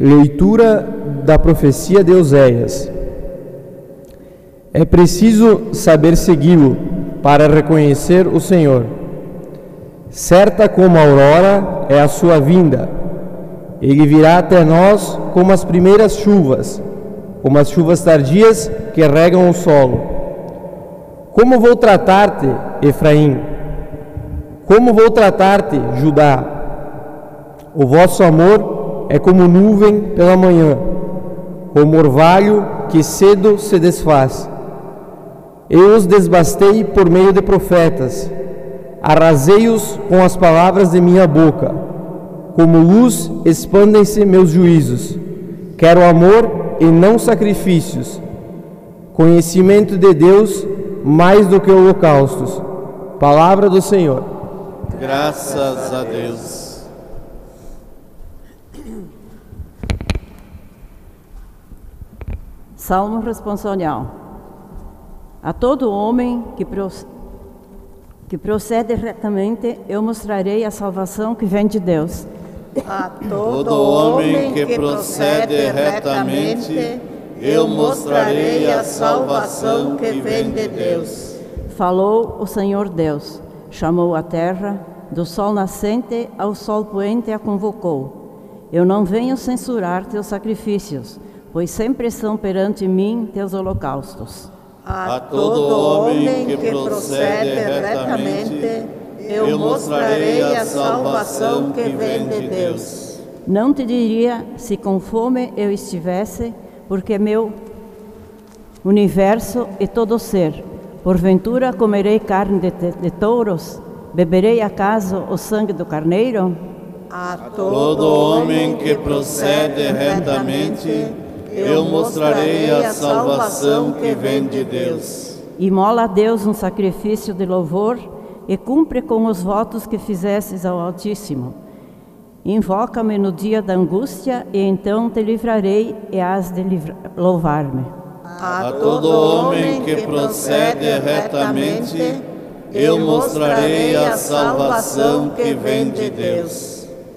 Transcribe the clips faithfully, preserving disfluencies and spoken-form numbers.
Leitura da profecia de Oséias. É preciso saber segui-lo para reconhecer o Senhor. Certa como a aurora é a sua vinda. Ele virá até nós como as primeiras chuvas, como as chuvas tardias que regam o solo. Como vou tratar-te, Efraim? Como vou tratar-te, Judá? O vosso amor é como nuvem pela manhã, como orvalho que cedo se desfaz. Eu os desbastei por meio de profetas, arrasei-os com as palavras de minha boca. Como luz expandem-se meus juízos. Quero amor e não sacrifícios, conhecimento de Deus mais do que holocaustos. Palavra do Senhor. Graças a Deus. Salmo responsorial. A todo homem que, pro, que procede retamente, eu mostrarei a salvação que vem de Deus. A todo, todo homem que procede retamente, eu mostrarei a salvação que vem de Deus. Falou o Senhor Deus, chamou a terra, do sol nascente ao sol poente a convocou. Eu não venho censurar teus sacrifícios, pois sempre são perante mim teus holocaustos. A todo homem que procede retamente, eu mostrarei a salvação que vem de Deus. Não te diria se com fome eu estivesse, porque meu universo é todo ser. Porventura comerei carne de, de, de touros? Beberei acaso o sangue do carneiro? A todo homem que procede retamente, eu mostrarei a salvação que vem de Deus. Imola a Deus um sacrifício de louvor e cumpre com os votos que fizesses ao Altíssimo. Invoca-me no dia da angústia e então te livrarei e hás de louvar-me. A todo homem que procede retamente, eu mostrarei a salvação que vem de Deus.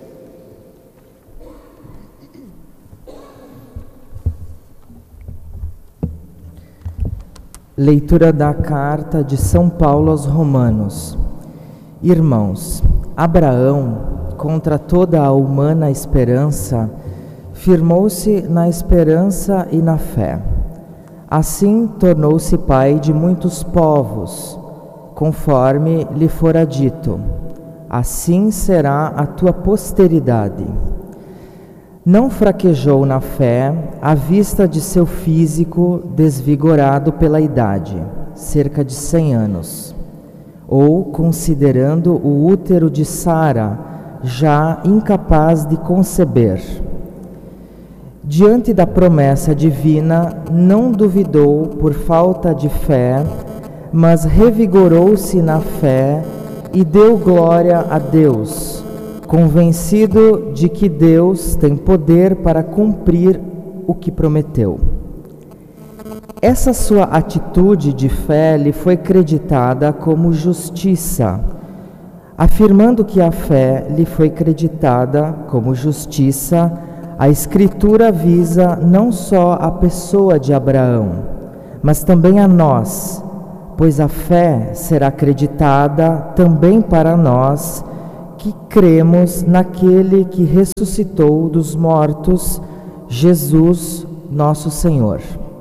Leitura da carta de São Paulo aos Romanos. Irmãos, Abraão, contra toda a humana esperança, firmou-se na esperança e na fé. Assim tornou-se pai de muitos povos, conforme lhe fora dito: assim será a tua posteridade. Não fraquejou na fé à vista de seu físico desvigorado pela idade, cerca de cem anos, ou considerando o útero de Sara, já incapaz de conceber. Diante da promessa divina, não duvidou por falta de fé, mas revigorou-se na fé e deu glória a Deus, convencido de que Deus tem poder para cumprir o que prometeu. Essa sua atitude de fé lhe foi creditada como justiça, afirmando que a fé lhe foi creditada como justiça. A Escritura visa não só a pessoa de Abraão, mas também a nós, pois a fé será creditada também para nós, que cremos naquele que ressuscitou dos mortos, Jesus, nosso Senhor.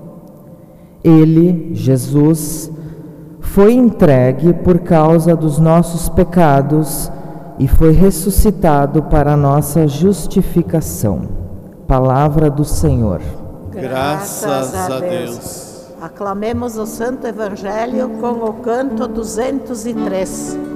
Ele, Jesus, foi entregue por causa dos nossos pecados e foi ressuscitado para a nossa justificação. Palavra do Senhor. Graças a Deus. Aclamemos o Santo Evangelho com o canto duzentos e três.